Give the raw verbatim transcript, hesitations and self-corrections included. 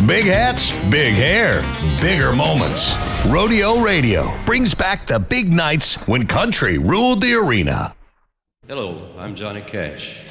Big hats, big hair, bigger moments. Rodeo Radio brings back the big nights when country ruled the arena. Hello, I'm Johnny Cash.